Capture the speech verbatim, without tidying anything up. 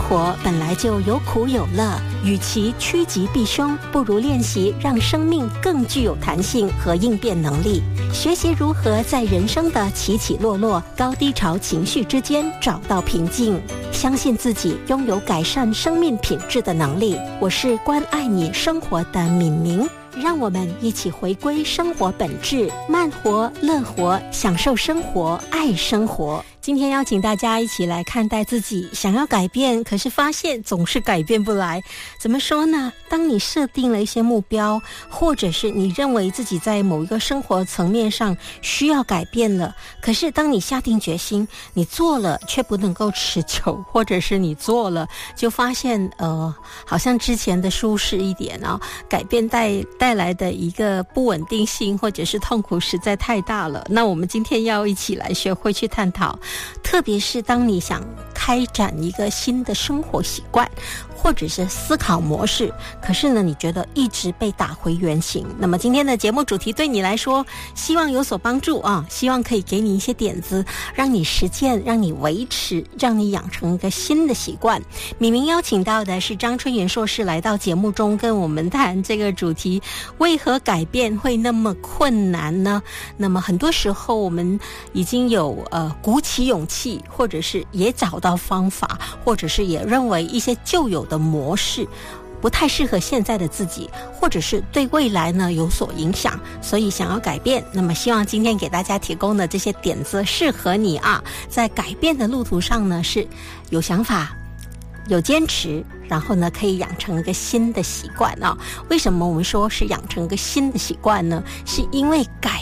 活本来就有苦有乐，与其趋吉避凶，不如练习让生命更具有弹性和应变能力，学习如何在人生的起起落落、高低潮情绪之间找到平静，相信自己拥有改善生命品质的能力。我是关爱你生活的敏明，让我们一起回归生活本质，慢活、乐活，享受生活，爱生活。今天邀请大家一起来看待自己，想要改变，可是发现总是改变不来。怎么说呢？当你设定了一些目标，或者是你认为自己在某一个生活层面上需要改变了，可是当你下定决心，你做了却不能够持久，或者是你做了就发现呃，好像之前的舒适一点啊，改变带带来的一个不稳定性或者是痛苦实在太大了。那我们今天要一起来学会去探讨，特别是当你想开展一个新的生活习惯或者是思考模式，可是呢你觉得一直被打回原形，那么今天的节目主题对你来说希望有所帮助啊，希望可以给你一些点子，让你实践，让你维持，让你养成一个新的习惯。敏明邀请到的是张春元硕士来到节目中跟我们谈这个主题，为何改变会那么困难呢？那么很多时候我们已经有呃鼓起勇气，或者是也找到方法，或者是也认为一些旧有的模式不太适合现在的自己，或者是对未来呢有所影响，所以想要改变。那么希望今天给大家提供的这些点子适合你啊，在改变的路途上呢是有想法有坚持，然后呢可以养成一个新的习惯啊。为什么我们说是养成一个新的习惯呢？是因为改